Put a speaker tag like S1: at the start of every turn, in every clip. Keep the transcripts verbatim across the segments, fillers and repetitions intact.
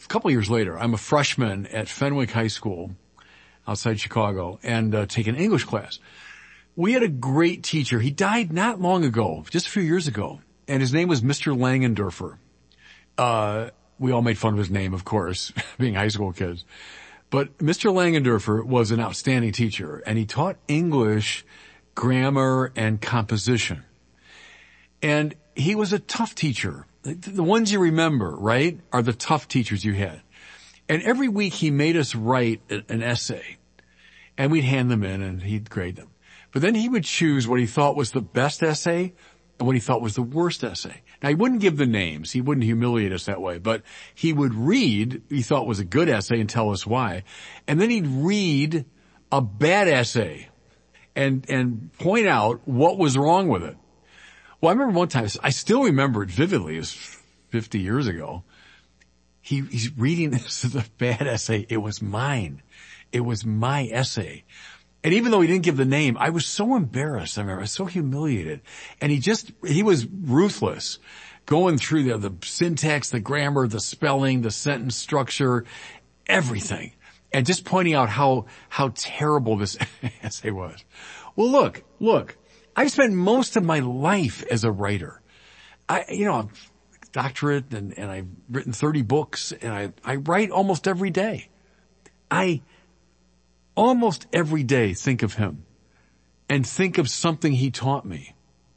S1: a couple years later, I'm a freshman at Fenwick High School outside Chicago and uh, take an English class. We had a great teacher. He died not long ago, just a few years ago, and his name was Mister Langendorfer. Uh, we all made fun of his name, of course, being high school kids. But Mister Langendorfer was an outstanding teacher, and he taught English, grammar, and composition. And he was a tough teacher. The ones you remember, right, are the tough teachers you had. And every week he made us write an essay, and we'd hand them in and he'd grade them. But then he would choose what he thought was the best essay and what he thought was the worst essay. Now, he wouldn't give the names. He wouldn't humiliate us that way, but he would read he thought was a good essay and tell us why. And then he'd read a bad essay and, and point out what was wrong with it. Well, I remember one time, I still remember it vividly, it was fifty years ago. He, he's reading this as a bad essay. It was mine. It was my essay. And even though he didn't give the name, I was so embarrassed. I remember I was so humiliated. And he just, he was ruthless, going through the, the syntax, the grammar, the spelling, the sentence structure, everything. And just pointing out how, how terrible this essay was. Well, look, look, I've spent most of my life as a writer. I, you know, doctorate and, and I've written thirty books and I, I write almost every day. I almost every day think of him and think of something he taught me.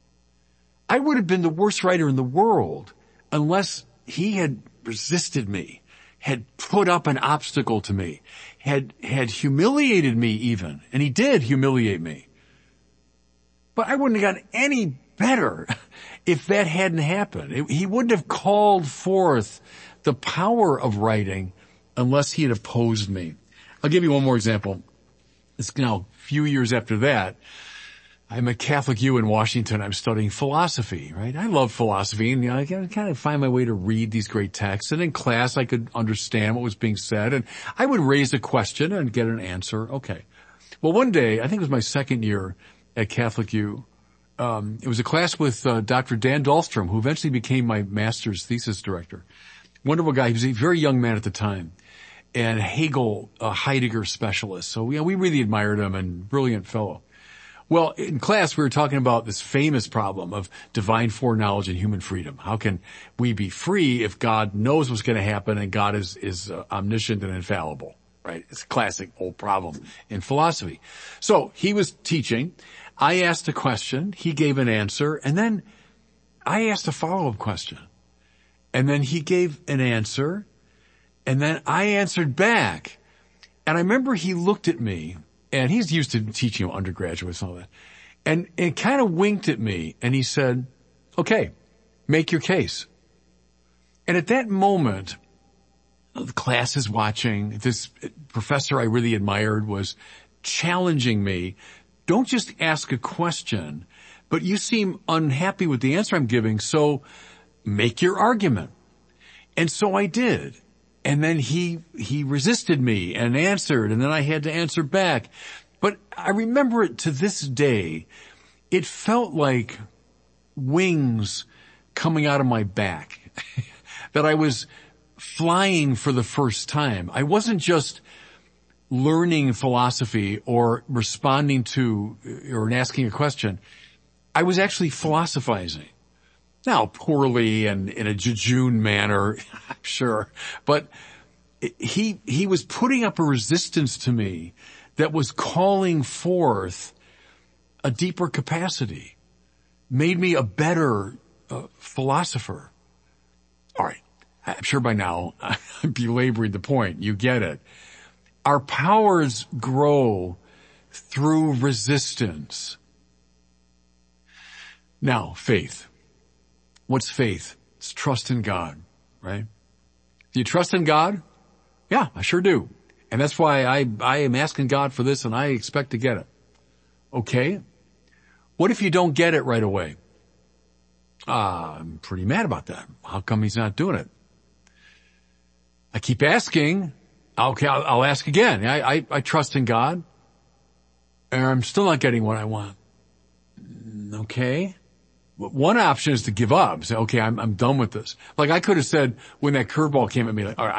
S1: I would have been the worst writer in the world unless he had resisted me, had put up an obstacle to me, had, had humiliated me even. And he did humiliate me. But I wouldn't have gotten any better if that hadn't happened. It, he wouldn't have called forth the power of writing unless he had opposed me. I'll give you one more example. It's now a few years after that. I'm at Catholic U in Washington. I'm studying philosophy, right? I love philosophy, and you know, I kind of find my way to read these great texts. And in class, I could understand what was being said, and I would raise a question and get an answer. Okay. Well, one day, I think it was my second year at Catholic U, um, it was a class with uh, Doctor Dan Dahlstrom, who eventually became my master's thesis director. Wonderful guy. He was a very young man at the time, and Hegel, a Heidegger specialist. So, yeah, we really admired him, and brilliant fellow. Well, in class, we were talking about this famous problem of divine foreknowledge and human freedom. How can we be free if God knows what's going to happen and God is, is uh, omniscient and infallible, right? It's a classic old problem in philosophy. So he was teaching. I asked a question. He gave an answer. And then I asked a follow-up question. And then he gave an answer. And then I answered back. And I remember he looked at me. And he's used to teaching undergraduates and all that. And, and kind of winked at me and he said, okay, make your case. And at that moment, the class is watching. This professor I really admired was challenging me. Don't just ask a question, but you seem unhappy with the answer I'm giving, so make your argument. And so I did. And then he, he resisted me and answered, and then I had to answer back. But I remember it to this day. It felt like wings coming out of my back, that I was flying for the first time. I wasn't just learning philosophy or responding to or asking a question. I was actually philosophizing. Now, poorly and in a jejune manner, I'm sure, but he, he was putting up a resistance to me that was calling forth a deeper capacity, made me a better uh, philosopher. All right. I'm sure by now I'm belaboring the point. You get it. Our powers grow through resistance. Now, faith. What's faith? It's trust in God, right? Do you trust in God? Yeah, I sure do. And that's why I, I am asking God for this and I expect to get it. Okay. What if you don't get it right away? Uh, I'm pretty mad about that. How come he's not doing it? I keep asking. Okay, I'll, I'll ask again. I, I, I trust in God. And I'm still not getting what I want. Okay. One option is to give up. Say, okay, I'm, I'm done with this. Like I could have said when that curveball came at me, like, all right,